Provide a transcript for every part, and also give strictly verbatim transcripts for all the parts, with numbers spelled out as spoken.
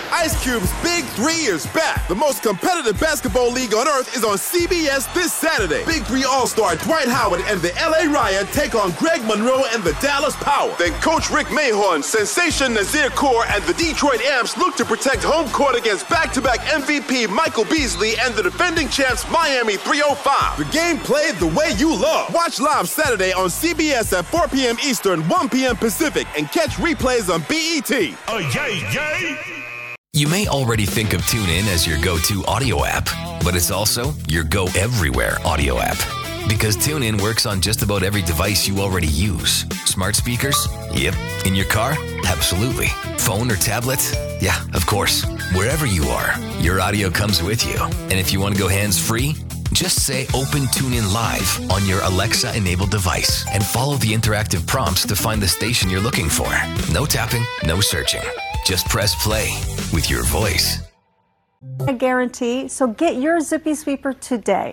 Ice Cube's Big Three is back. The most competitive basketball league on earth is on C B S this Saturday. Big Three All-Star Dwight Howard and the L A Riot take on Greg Monroe and the Dallas Power. Then Coach Rick Mahorn, Sensation Nazir Kaur, and the Detroit Amps look to protect home court against back-to-back M V P Michael Beasley and the defending champs Miami three oh five. The game played the way you love. Watch live Saturday on C B S at four p.m. Eastern, one p.m. Pacific, and catch replays on B E T. Oh, yay, yay! You may already think of TuneIn as your go-to audio app, but it's also your go-everywhere audio app. Because TuneIn works on just about every device you already use. Smart speakers? Yep. In your car? Absolutely. Phone or tablet? Yeah, of course. Wherever you are, your audio comes with you. And if you want to go hands-free, just say Open TuneIn Live on your Alexa-enabled device and follow the interactive prompts to find the station you're looking for. No tapping, no searching. Just press play with your voice. A guarantee, so get your Zippy Sweeper today.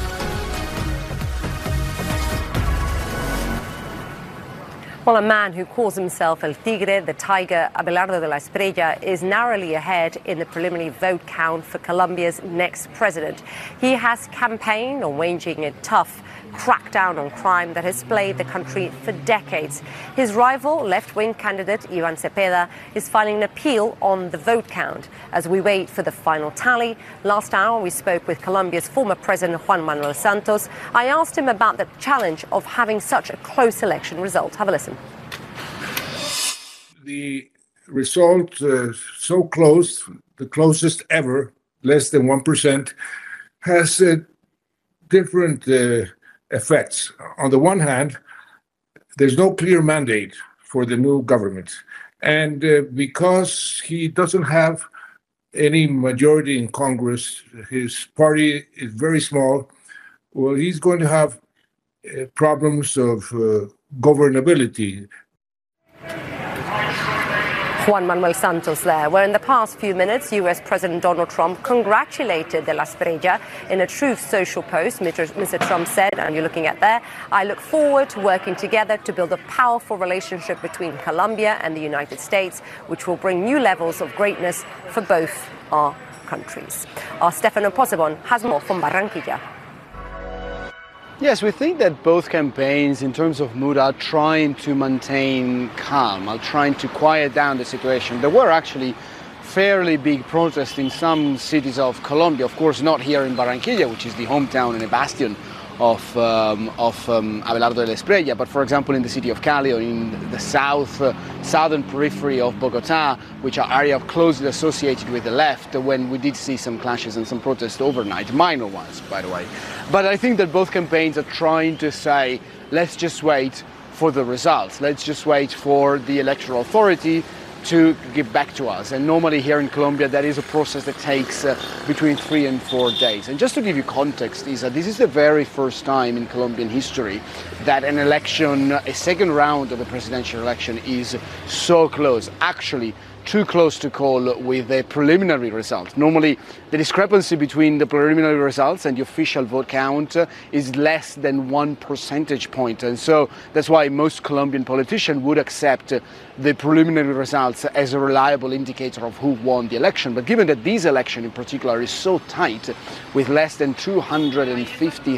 Well, a man who calls himself El Tigre, the Tiger, Abelardo de la Espriella, is narrowly ahead in the preliminary vote count for Colombia's next president. He has campaigned on waging a tough crackdown on crime that has plagued the country for decades. His rival, left-wing candidate Ivan Cepeda, is filing an appeal on the vote count. As we wait for the final tally, last hour we spoke with Colombia's former president Juan Manuel Santos. I asked him about the challenge of having such a close election result. Have a listen. The result, uh, so close, the closest ever, less than one percent, has uh, different uh, effects. On the one hand, there's no clear mandate for the new government. And uh, because he doesn't have any majority in Congress, his party is very small, well, he's going to have uh, problems of uh, governability. Juan Manuel Santos there, where in the past few minutes, U S President Donald Trump congratulated de la Espriella in a Truth Social post. Mister Trump said, and you're looking at there, I look forward to working together to build a powerful relationship between Colombia and the United States, which will bring new levels of greatness for both our countries. Our Stefano Possebon has more from Barranquilla. Yes, we think that both campaigns, in terms of mood, are trying to maintain calm, are trying to quiet down the situation. There were actually fairly big protests in some cities of Colombia, of course not here in Barranquilla, which is the hometown and a bastion of, um, of um, Abelardo de la Espriella, but for example in the city of Cali or in the south, uh, southern periphery of Bogota, which are areas closely associated with the left, when we did see some clashes and some protests overnight, minor ones by the way. But I think that both campaigns are trying to say, let's just wait for the results, let's just wait for the electoral authority to give back to us. And normally here in Colombia, that is a process that takes uh, between three and four days. And just to give you context, Isa, this is the very first time in Colombian history that an election, a second round of a presidential election is so close. Actually, too close to call with the preliminary results. Normally, the discrepancy between the preliminary results and the official vote count is less than one percentage point. And so that's why most Colombian politicians would accept the preliminary results as a reliable indicator of who won the election. But given that this election in particular is so tight, with less than two hundred fifty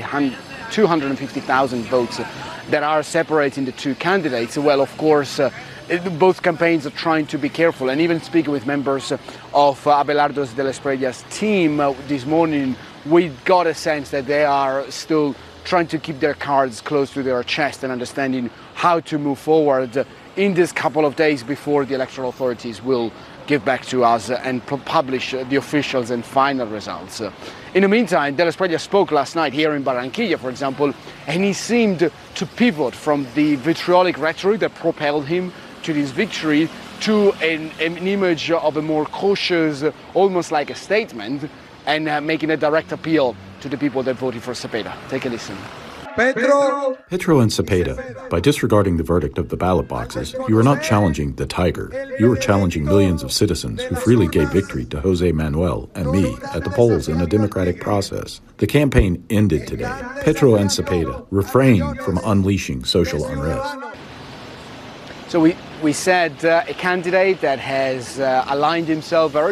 thousand votes that are separating the two candidates, well, of course, uh, both campaigns are trying to be careful. And even speaking with members of uh, Abelardo de la Espriella's team uh, this morning, we got a sense that they are still trying to keep their cards close to their chest and understanding how to move forward in this couple of days before the electoral authorities will give back to us and publish the officials and final results. In the meantime, de la Espriella spoke last night here in Barranquilla, for example, and he seemed to pivot from the vitriolic rhetoric that propelled him to this victory to an, an image of a more cautious, almost like a statement, and uh, making a direct appeal to the people that voted for Cepeda. Take a listen. Petro. Petro and Cepeda, by disregarding the verdict of the ballot boxes, you are not challenging the tiger. You are challenging millions of citizens who freely gave victory to Jose Manuel and me at the polls in a democratic process. The campaign ended today. Petro and Cepeda refrain from unleashing social unrest. So we, we said uh, a candidate that has uh, aligned himself very